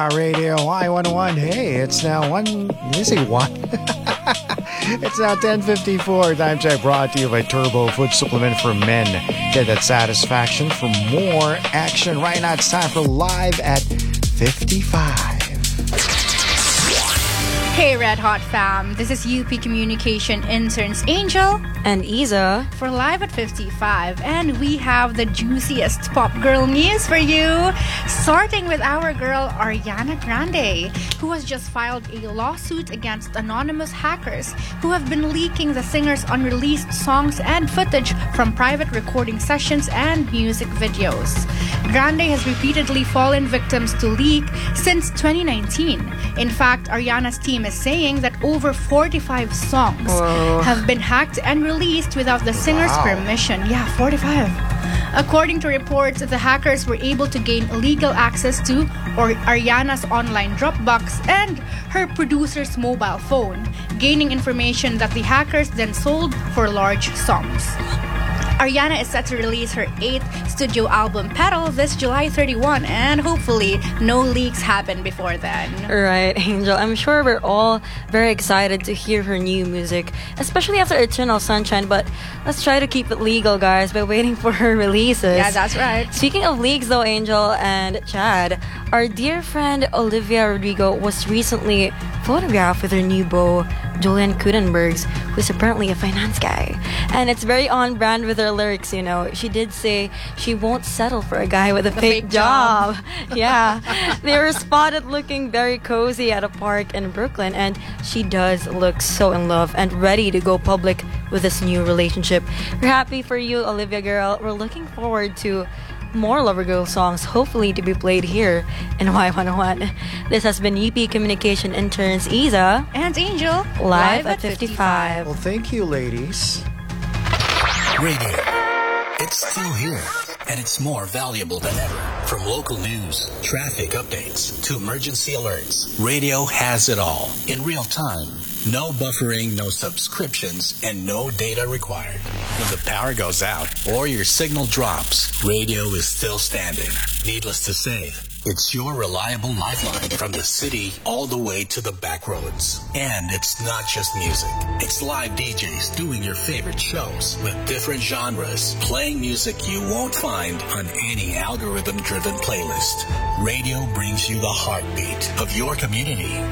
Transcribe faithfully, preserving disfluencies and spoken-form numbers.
Radio Y one oh one. Hey, it's now one. Did you say one? It's now ten fifty-four. Time check brought to you by Turbo Food Supplement for Men. Get that satisfaction for more action. Right now, it's time for Live at fifty-five. Hey, Red Hot fam. This is U P Communication interns Angel and Isa for Live at fifty-five, and we have the juiciest pop girl news for you. Starting with our girl Ariana Grande, who has just filed a lawsuit against anonymous hackers who have been leaking the singer's unreleased songs and footage from private recording sessions and music videos. Grande has repeatedly fallen victims to leak since twenty nineteen. In fact, Ariana's team is saying that over forty-five songs Whoa. have been hacked and released without the singer's Wow. permission. Yeah, forty-five. According to reports, the hackers were able to gain legal access to or Ariana's online Dropbox and her producer's mobile phone, gaining information that the hackers then sold for large sums. Ariana is set to release her eighth studio album, Petal, this July thirty-first, and hopefully no leaks happen before then. Right, Angel. I'm sure we're all very excited to hear her new music, especially after Eternal Sunshine, but let's try to keep it legal, guys, by waiting for her releases. Yeah, that's right. Speaking of leaks, though, Angel and Chad, our dear friend Olivia Rodrigo was recently photographed with her new beau, Julian Kudenbergs, who's apparently a finance guy. And it's very on brand with her lyrics, you know. She did say she won't settle for a guy with a fake, fake job. Yeah. They were spotted looking very cozy at a park in Brooklyn, and she does look so in love and ready to go public with this new relationship. We're happy for you, Olivia girl. We're looking forward to more Lover Girl songs, hopefully to be played here in Y one oh one. This has been U P Communication interns Isa And Angel, live, at fifty-five. Well, thank you, ladies. Radio. It's still here, and it's more valuable than ever. From local news, traffic updates, to emergency alerts, radio has it all in real time. No buffering, no subscriptions, and no data required. When the power goes out or your signal drops, radio is still standing. Needless to say, it's your reliable lifeline from the city all the way to the back roads. And it's not just music. It's live D Js doing your favorite shows with different genres, playing music you won't find on any algorithm-driven playlist. Radio brings you the heartbeat of your community.